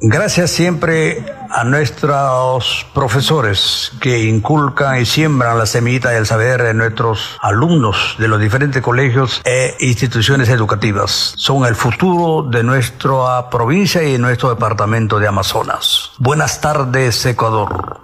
Gracias siempre a nuestros profesores que inculcan y siembran la semillita del saber en nuestros alumnos de los diferentes colegios e instituciones educativas. Son el futuro de nuestra provincia y de nuestro departamento de Amazonas. Buenas tardes, Ecuador.